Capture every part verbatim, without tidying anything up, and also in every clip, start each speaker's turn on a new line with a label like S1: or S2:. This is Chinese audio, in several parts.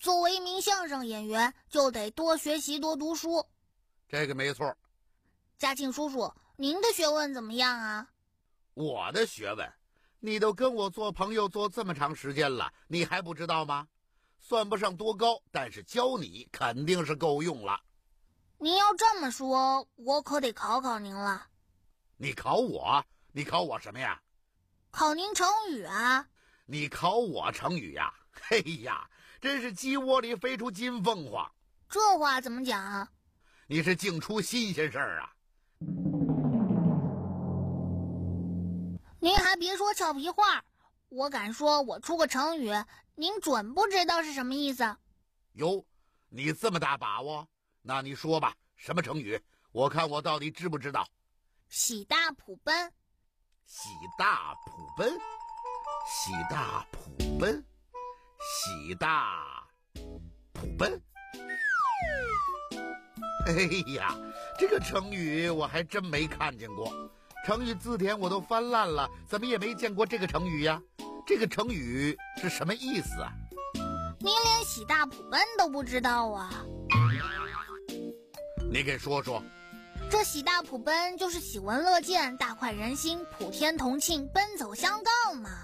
S1: 作为一名相声演员，就得多学习多读书。
S2: 这个没错。
S1: 嘉庆叔叔，您的学问怎么样啊？
S2: 我的学问，你都跟我做朋友做这么长时间了，你还不知道吗？算不上多高，但是教你肯定是够用了。
S1: 您要这么说，我可得考考您了。
S2: 你考我？你考我什么呀？
S1: 考您成语啊。
S2: 你考我成语呀？嘿呀，真是鸡窝里飞出金凤凰。
S1: 这话怎么讲啊？
S2: 你是净出新鲜事儿啊。
S1: 您还别说俏皮话，我敢说我出个成语，您准不知道是什么意思。
S2: 哟，你这么大把握？那你说吧，什么成语？我看我到底知不知道。
S1: 喜大普奔。
S2: 喜大普奔，喜大普奔，喜大普奔。哎呀，这个成语我还真没看见过，成语字典我都翻烂了，怎么也没见过这个成语呀？这个成语是什么意思啊？
S1: 您连喜大普奔都不知道啊？
S2: 你给说说。
S1: 这喜大普奔就是喜闻乐见，大快人心，普天同庆，奔走相告嘛。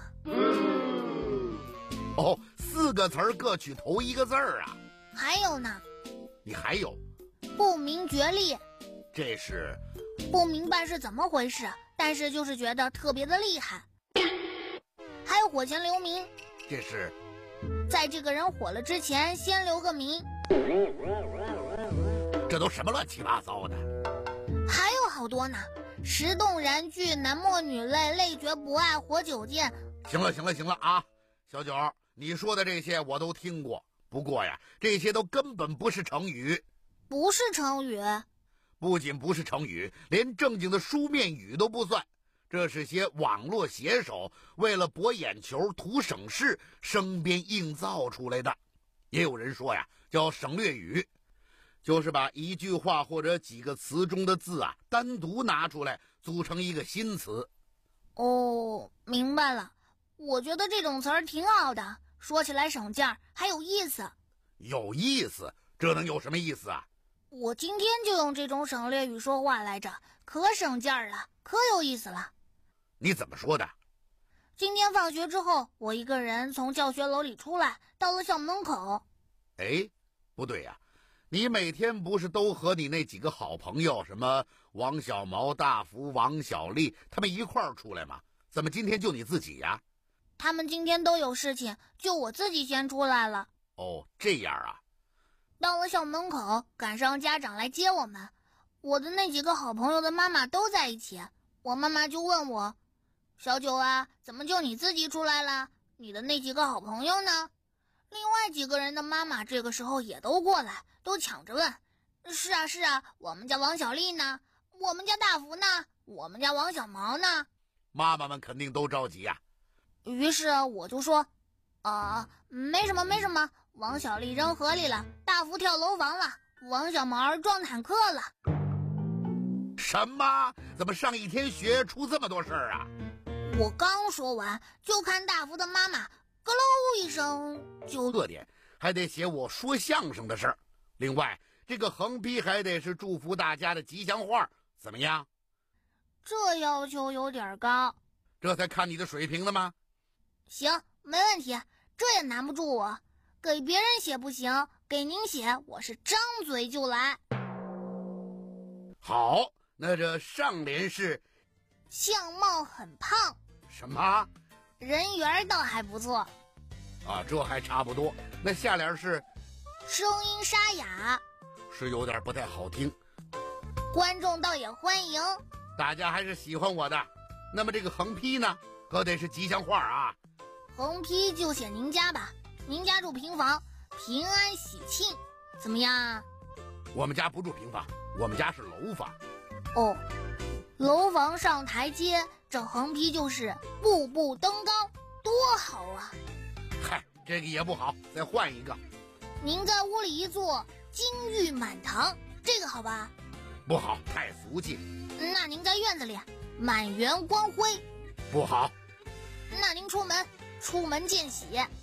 S2: 哦，四个词儿各取头一个字儿啊。
S1: 还有呢？
S2: 你还有？
S1: 不明觉厉。
S2: 这是？
S1: 不明白是怎么回事，但是就是觉得特别的厉害。还有火前留名。
S2: 这是？
S1: 在这个人火了之前先留个名。
S2: 这都什么乱七八糟的？
S1: 还有好多呢，石动燃具，男默女泪，泪绝不爱，火九剑。
S2: 行了行了行了啊，小九，你说的这些我都听过，不过呀，这些都根本不是成语。
S1: 不是成语？
S2: 不仅不是成语，连正经的书面语都不算，这是些网络写手为了博眼球图省事生编硬造出来的。也有人说呀，叫省略语，就是把一句话或者几个词中的字啊单独拿出来组成一个新词。
S1: 哦，明白了。我觉得这种词儿挺好的，说起来省劲儿，还有意思。
S2: 有意思？这能有什么意思啊？
S1: 我今天就用这种省略语说话来着，可省劲儿了，可有意思了。
S2: 你怎么说的？
S1: 今天放学之后，我一个人从教学楼里出来，到了校门口。
S2: 哎，不对呀，你每天不是都和你那几个好朋友，什么王小毛、大福、王小丽，他们一块儿出来吗？怎么今天就你自己呀？
S1: 他们今天都有事情，就我自己先出来了。
S2: 哦，这样啊。
S1: 到了校门口，赶上家长来接我们，我的那几个好朋友的妈妈都在一起。我妈妈就问我，小九啊，怎么就你自己出来了？你的那几个好朋友呢？另外几个人的妈妈这个时候也都过来，都抢着问，是啊是啊，我们家王小丽呢？我们家大福呢？我们家王小毛呢？
S2: 妈妈们肯定都着急呀。
S1: 于是我就说，啊，没什么没什么，王小丽扔河里了，大福跳楼房了，王小毛撞坦克了。
S2: 什么？怎么上一天学出这么多事儿啊？
S1: 我刚说完，就看大福的妈妈咯喽一声就
S2: 特点，还得写我说相声的事儿。另外，这个横批还得是祝福大家的吉祥话，怎么样？
S1: 这要求有点高。
S2: 这才看你的水平了吗？
S1: 行，没问题，这也难不住我。给别人写不行，给您写，我是张嘴就来。
S2: 好，那这上联是
S1: 相貌很胖。
S2: 什么？
S1: 人缘倒还不错。
S2: 啊，这还差不多。那下联是
S1: 声音沙哑，
S2: 是有点不太好听。
S1: 观众倒也欢迎，
S2: 大家还是喜欢我的。那么这个横批呢，可得是吉祥话啊。
S1: 横批就写您家吧，您家住平房，平安喜庆，怎么样啊？
S2: 我们家不住平房，我们家是楼房。
S1: 哦，楼房上台阶，这横批就是步步登高，多好啊！
S2: 嗨，这个也不好，再换一个。
S1: 您在屋里一坐，金玉满堂，这个好吧？
S2: 不好，太俗气。
S1: 那您在院子里，满园光辉，
S2: 不好。
S1: 那您出门，出门见喜，